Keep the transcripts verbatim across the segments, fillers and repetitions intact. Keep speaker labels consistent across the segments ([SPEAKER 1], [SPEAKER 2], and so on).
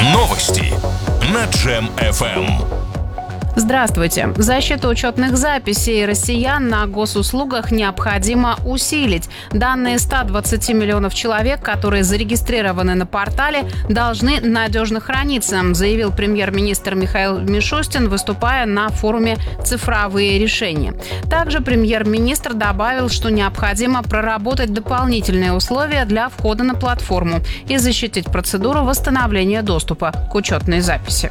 [SPEAKER 1] Новости на Джем эф эм.
[SPEAKER 2] Здравствуйте. Защиту учетных записей россиян на госуслугах необходимо усилить. Данные ста двадцати миллионов человек, которые зарегистрированы на портале, должны надежно храниться, заявил премьер-министр Михаил Мишустин, выступая на форуме «Цифровые решения». Также премьер-министр добавил, что необходимо проработать дополнительные условия для входа на платформу и защитить процедуру восстановления доступа к учетной записи.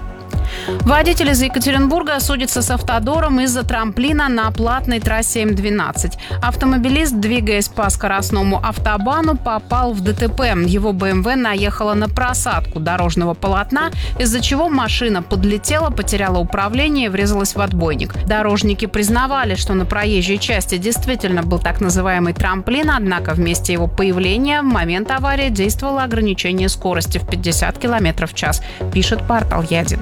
[SPEAKER 2] Водитель из Екатеринбурга судится с «Автодором» из-за трамплина на платной трассе эм двенадцать. Автомобилист, двигаясь по скоростному автобану, попал в ДТП. Его бэ эм вэ наехала на просадку дорожного полотна, из-за чего машина подлетела, потеряла управление и врезалась в отбойник. Дорожники признавали, что на проезжей части действительно был так называемый трамплин, однако вместе его появления в момент аварии действовало ограничение скорости в пятьдесят километров в час, пишет портал Ядин.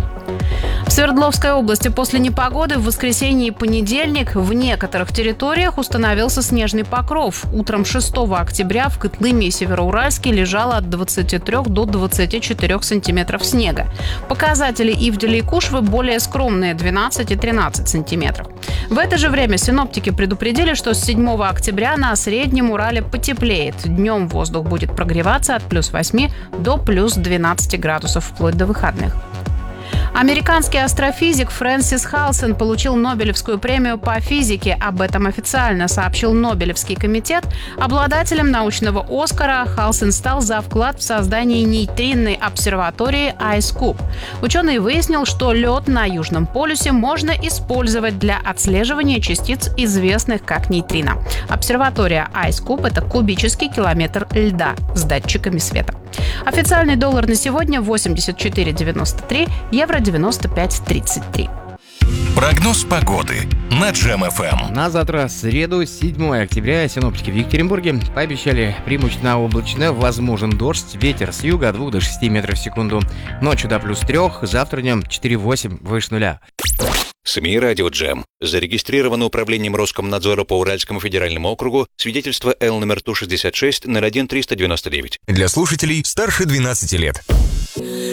[SPEAKER 2] В Свердловской области после непогоды в воскресенье и понедельник в некоторых территориях установился снежный покров. Утром шестого октября в Кытлыме и Североуральске лежало от двадцати трёх до двадцати четырёх сантиметров снега. Показатели Ивделя и Кушвы более скромные – двенадцать и тринадцать сантиметров. В это же время синоптики предупредили, что с седьмого октября на Среднем Урале потеплеет. Днем воздух будет прогреваться от плюс восьми до плюс двенадцати градусов вплоть до выходных. Американский астрофизик Фрэнсис Халсен получил Нобелевскую премию по физике. Об этом официально сообщил Нобелевский комитет. Обладателем научного Оскара Халсен стал за вклад в создание нейтринной обсерватории IceCube. Ученый выяснил, что лед на Южном полюсе можно использовать для отслеживания частиц, известных как нейтрино. Обсерватория IceCube – это кубический километр льда с датчиками света. Официальный доллар на сегодня восемьдесят четыре девяносто три, евро девяносто пять тридцать три.
[SPEAKER 1] Прогноз погоды на Джем эф эм.
[SPEAKER 3] На завтра, среду, седьмого октября, синоптики в Екатеринбурге пообещали преимущественно облачно, возможен дождь, ветер с юга от двух до шести метров в секунду. Ночью до плюс трех, завтра днем четыре-восемь, выше нуля.
[SPEAKER 4] СМИ «Радио Джем». Зарегистрировано управлением Роскомнадзора по Уральскому федеральному округу свидетельство Л номер Ту шестьдесят шесть ноль один триста девяносто девять.
[SPEAKER 1] Для слушателей старше двенадцати лет.